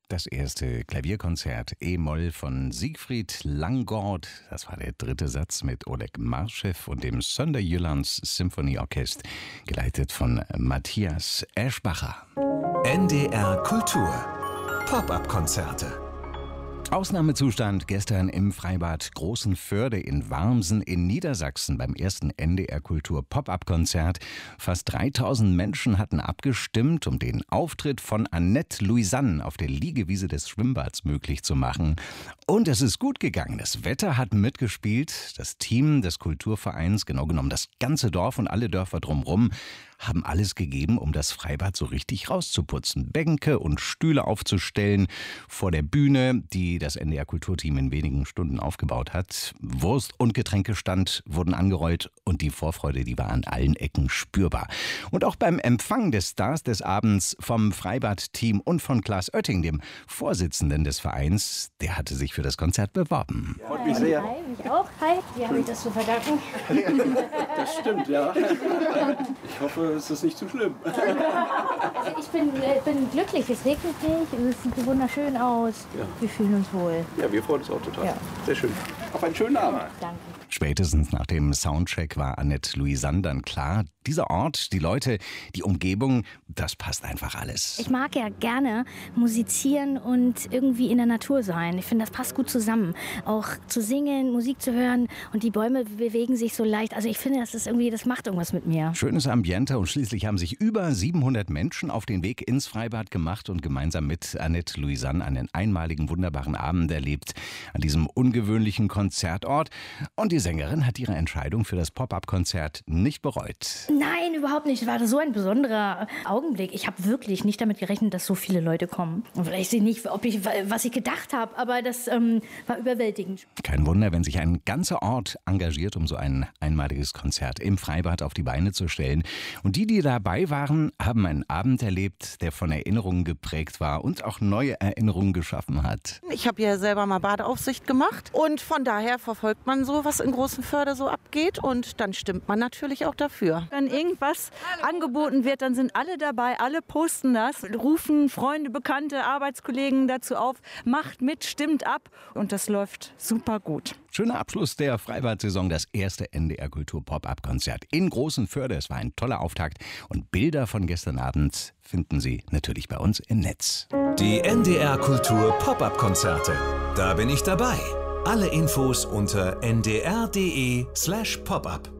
Das erste Klavierkonzert E-Moll von Siegfried Langgaard. Das war der dritte Satz mit Oleg Marschew und dem Sönder-Jyllands Symphonieorchester, geleitet von Matthias Eschbacher. NDR Kultur. Pop-up-Konzerte. Ausnahmezustand gestern im Freibad Großenförde in Warmsen in Niedersachsen beim ersten NDR Kultur Pop-up-Konzert. Fast 3000 Menschen hatten abgestimmt, um den Auftritt von Annette Louisanne auf der Liegewiese des Schwimmbads möglich zu machen. Und es ist gut gegangen. Das Wetter hat mitgespielt. Das Team des Kulturvereins, genau genommen das ganze Dorf und alle Dörfer drumherum, haben alles gegeben, um das Freibad so richtig rauszuputzen. Bänke und Stühle aufzustellen vor der Bühne, die das NDR Kulturteam in wenigen Stunden aufgebaut hat. Wurst- und Getränkestand wurden angerollt und die Vorfreude, die war an allen Ecken spürbar. Und auch beim Empfang des Stars des Abends vom Freibad-Team und von Klaas Oetting, dem Vorsitzenden des Vereins, der hatte sich für das Konzert beworben. Freut mich sehr. Hi, mich auch. Hi, wie habe ich das zu verdanken? Das stimmt, ja. Ich hoffe, es ist nicht zu schlimm. Also ich bin glücklich, es regnet nicht und es sieht wunderschön aus. Ja. Wir fühlen uns wohl. Ja, wir freuen uns auch total. Ja. Sehr schön. Auf einen schönen Abend. Danke. Spätestens nach dem Soundcheck war Annette Louisanne dann klar, dieser Ort, die Leute, die Umgebung, das passt einfach alles. Ich mag ja gerne musizieren und irgendwie in der Natur sein. Ich finde, das passt gut zusammen. Auch zu singen, Musik zu hören und die Bäume bewegen sich so leicht. Also ich finde, das macht irgendwas mit mir. Schönes Ambiente und schließlich haben sich über 700 Menschen auf den Weg ins Freibad gemacht und gemeinsam mit Annette Louisanne einen einmaligen, wunderbaren Abend erlebt an diesem ungewöhnlichen Konzertort. Und die Sängerin hat ihre Entscheidung für das Pop-up-Konzert nicht bereut. Nein, überhaupt nicht. Es war so ein besonderer Augenblick. Ich habe wirklich nicht damit gerechnet, dass so viele Leute kommen. Und vielleicht nicht, was ich gedacht habe, aber das war überwältigend. Kein Wunder, wenn sich ein ganzer Ort engagiert, um so ein einmaliges Konzert im Freibad auf die Beine zu stellen. Und die dabei waren, haben einen Abend erlebt, der von Erinnerungen geprägt war und auch neue Erinnerungen geschaffen hat. Ich habe ja selber mal Badeaufsicht gemacht und von daher verfolgt man so, was in Großenförde so abgeht und dann stimmt man natürlich auch dafür. Wenn irgendwas angeboten wird, dann sind alle dabei, alle posten das, rufen Freunde, Bekannte, Arbeitskollegen dazu auf, macht mit, stimmt ab und das läuft super gut. Schöner Abschluss der Freibad-Saison, das erste NDR Kultur Pop-up-Konzert in Großenförde. Es war ein toller Auftakt und Bilder von gestern Abend finden Sie natürlich bei uns im Netz. Die NDR Kultur Pop-up-Konzerte. Da bin ich dabei. Alle Infos unter ndr.de/popup.